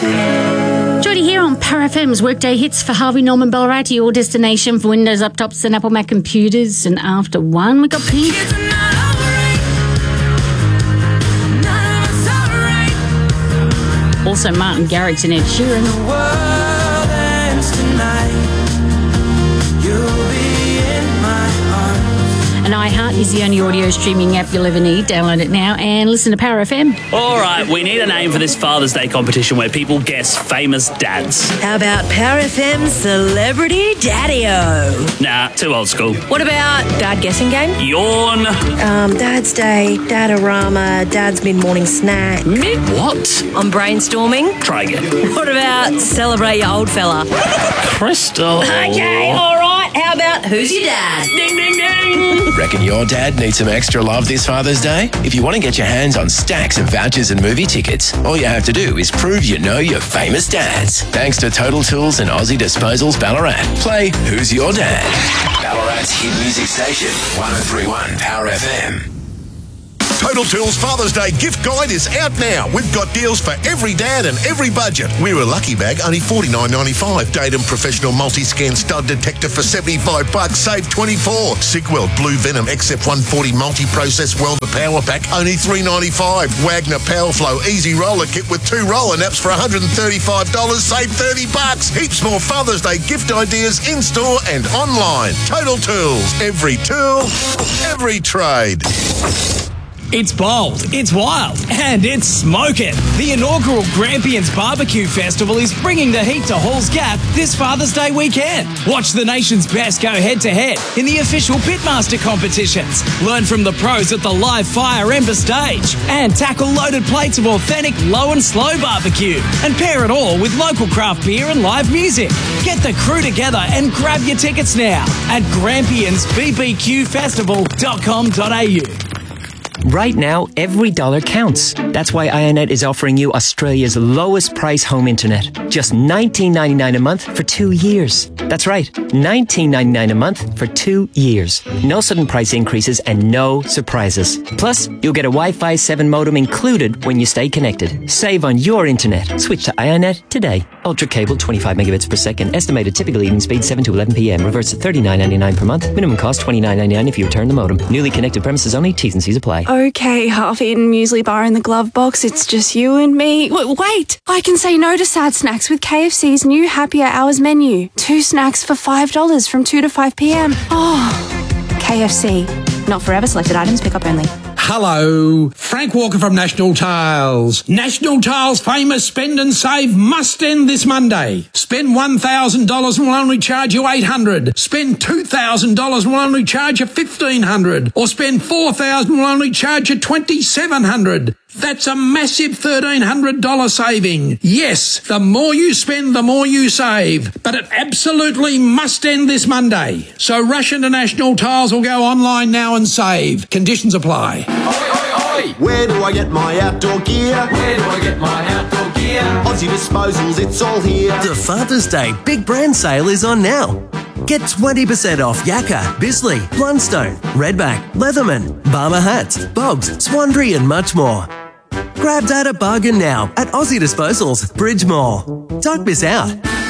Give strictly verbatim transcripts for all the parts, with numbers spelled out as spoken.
Jody here on Power F M's Workday Hits for Harvey Norman Ballarat, your destination for Windows laptops and Apple Mac computers. And after one, we got Pete. Also Martin Garrix and Ed Sheeran. The world ends tonight. You'll be in my arms. And iHeart is the only audio streaming app you'll ever need. Download it now and listen to Power F M. All right, we need a name for this Father's Day competition where people guess famous dads. How about Power F M Celebrity Daddy-O? Nah, too old school. What about Dad Guessing Game? Yawn. Um, Dad's Day, Dadarama, Dad's Mid-Morning Snack. Mid what? I'm brainstorming. Try again. What about Celebrate Your Old Fella? Crystal. Okay, all right. How about Who's Your Dad? Ding, ding, ding. Reckon your dad needs some extra love this Father's Day? If you want to get your hands on stacks of vouchers and movie tickets, all you have to do is prove you know your famous dads. Thanks to Total Tools and Aussie Disposals Ballarat. Play Who's Your Dad? Ballarat's hit music station, one oh three point one Power F M. Total Tools Father's Day gift guide is out now. We've got deals for every dad and every budget. We're a lucky bag, only forty-nine ninety-five. Datum Professional Multi-Scan Stud Detector for seventy-five bucks, save twenty-four. Sigweld Blue Venom X F one forty Multi-Process Welder Power Pack, only three ninety-five. Wagner Powerflow Easy Roller Kit with two roller naps for one hundred thirty-five dollars, save thirty bucks. Heaps more Father's Day gift ideas in-store and online. Total Tools, every tool, every trade. It's bold, it's wild, and it's smoking. The inaugural Grampians Barbecue Festival is bringing the heat to Halls Gap this Father's Day weekend. Watch the nation's best go head-to-head in the official Pitmaster competitions. Learn from the pros at the live Fire Ember stage and tackle loaded plates of authentic low and slow barbecue. And pair it all with local craft beer and live music. Get the crew together and grab your tickets now at grampians b b q festival dot com dot a u. Right now, every dollar counts. That's why iiNet is offering you Australia's lowest price home internet. Just nineteen ninety-nine a month for two years. That's right, nineteen ninety-nine a month for two years. No sudden price increases and no surprises. Plus, you'll get a Wi-Fi seven modem included when you stay connected. Save on your internet. Switch to iiNet today. Ultra cable, twenty-five megabits per second. Estimated typical evening speed, seven to eleven p m. Reverts to thirty-nine ninety-nine per month. Minimum cost, twenty-nine ninety-nine if you return the modem. Newly connected premises only. T's and C's apply. Okay, half-eaten muesli bar in the glove box. It's just you and me. W- wait! I can say no to sad snacks with K F C's new happier hours menu. Two snacks for five dollars from two to five p m. Oh, K F C. Not forever. Selected items. Pick up only. Hello, Frank Walker from National Tiles. National Tiles' famous spend and save must end this Monday. Spend one thousand dollars and we'll only charge you eight hundred dollars. Spend two thousand dollars and we'll only charge you fifteen hundred dollars. Or spend four thousand dollars and we'll only charge you twenty-seven hundred dollars. That's a massive thirteen hundred dollars saving. Yes, the more you spend, the more you save. But it absolutely must end this Monday. So rush into National Tiles or go online now and save. Conditions apply. Oi, oi, oi! Where do I get my outdoor gear? Where do I get my outdoor gear? Aussie Disposals, it's all here. The Father's Day Big Brand Sale is on now. Get twenty percent off Yakka, Bisley, Blundstone, Redback, Leatherman, Barmer hats, Bobs, Swanndri and much more. Grab that at bargain now at Aussie Disposals, Bridge Mall. Don't miss out.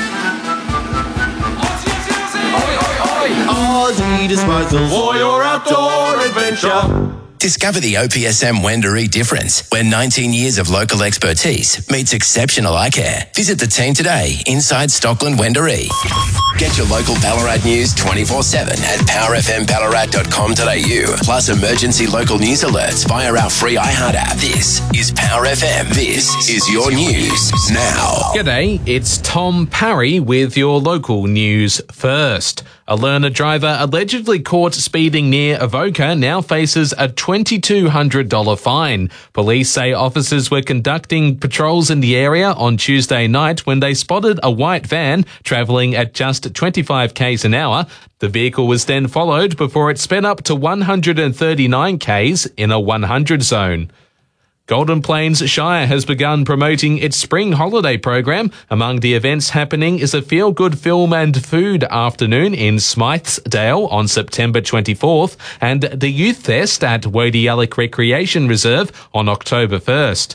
Aussie Disposals for your outdoor adventure. Discover the O P S M Wendouree difference, where nineteen years of local expertise meets exceptional eye care. Visit the team today inside Stockland Wendouree. Get your local Ballarat news twenty-four seven at power f m ballarat dot com dot a u. Plus emergency local news alerts via our free iHeart app. This is Power F M. This is your news now. G'day, it's Tom Parry with your local news first. A learner driver allegedly caught speeding near Avoca now faces a twenty-two hundred dollars fine. Police say officers were conducting patrols in the area on Tuesday night when they spotted a white van travelling at just twenty-five k's an hour. The vehicle was then followed before it sped up to one hundred thirty-nine k's in a one hundred zone. Golden Plains Shire has begun promoting its spring holiday program. Among the events happening is a feel-good film and food afternoon in Smythesdale on September twenty-fourth and the Youth Fest at Wodialloc Recreation Reserve on October first.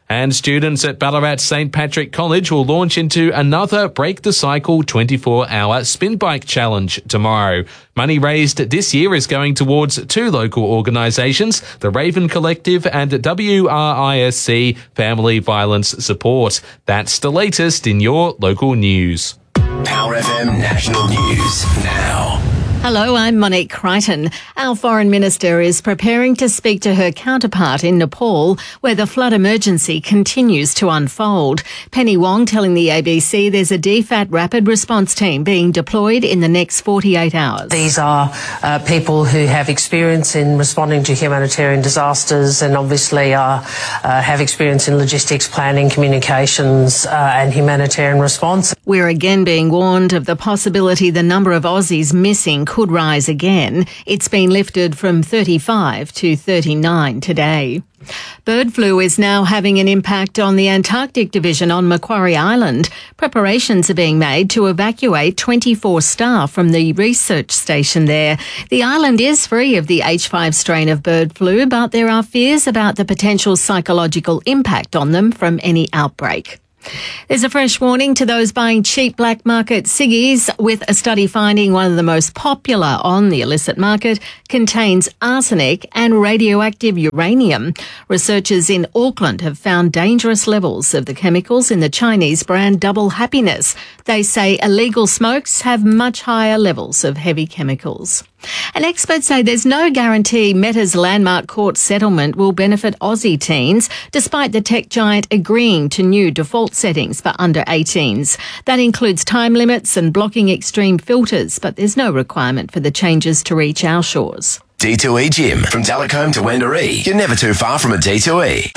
And students at Ballarat Saint Patrick College will launch into another Break the Cycle twenty-four hour spin bike challenge tomorrow. Money raised this year is going towards two local organisations, the Raven Collective and W R I S C Family Violence Support. That's the latest in your local news. Power F M National News now. Hello, I'm Monique Crichton. Our Foreign Minister is preparing to speak to her counterpart in Nepal, where the flood emergency continues to unfold. Penny Wong telling the A B C there's a D FAT rapid response team being deployed in the next forty-eight hours. These are uh, people who have experience in responding to humanitarian disasters and obviously are, uh, have experience in logistics, planning, communications uh, and humanitarian response. We're again being warned of the possibility the number of Aussies missing could rise again. It's been lifted from thirty-five to thirty-nine today. Bird flu is now having an impact on the Antarctic Division on Macquarie Island. Preparations are being made to evacuate twenty-four staff from the research station there. The island is free of the H five strain of bird flu, but there are fears about the potential psychological impact on them from any outbreak. There's a fresh warning to those buying cheap black market ciggies, with a study finding one of the most popular on the illicit market contains arsenic and radioactive uranium. Researchers in Auckland have found dangerous levels of the chemicals in the Chinese brand Double Happiness. They say illegal smokes have much higher levels of heavy chemicals. And experts say there's no guarantee Meta's landmark court settlement will benefit Aussie teens, despite the tech giant agreeing to new default settings for under eighteens. That includes time limits and blocking extreme filters, but there's no requirement for the changes to reach our shores. D two E Gym. From Talcombe to Wendouree. You're never too far from a D two E.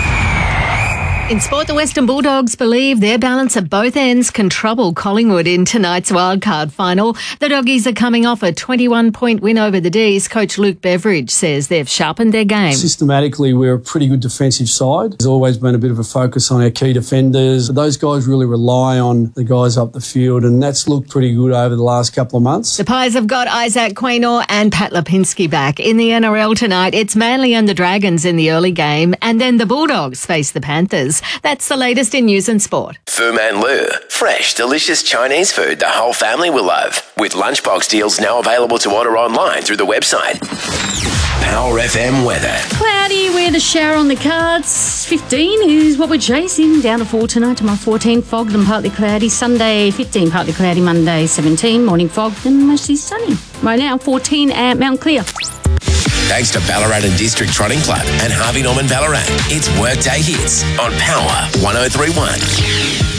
In sport, the Western Bulldogs believe their balance at both ends can trouble Collingwood in tonight's wildcard final. The Doggies are coming off a twenty-one point win over the D's. Coach Luke Beveridge says they've sharpened their game. Systematically, we're a pretty good defensive side. There's always been a bit of a focus on our key defenders. Those guys really rely on the guys up the field, and that's looked pretty good over the last couple of months. The Pies have got Isaac Quaynor and Pat Lipinski back. In the N R L tonight, it's Manly and the Dragons in the early game, and then the Bulldogs face the Panthers. That's the latest in news and sport. Fu Man Lu. Fresh, delicious Chinese food the whole family will love. With lunchbox deals now available to order online through the website. Power F M weather. Cloudy with a shower on the cards. fifteen is what we're chasing. Down to four tonight. Tomorrow fourteen, fogged and partly cloudy. Sunday fifteen, partly cloudy. Monday seventeen, morning fogged and mostly sunny. Right now fourteen at Mount Clear. Thanks to Ballarat and District Trotting Club and Harvey Norman Ballarat. It's Workday Hits on Power one oh three point one.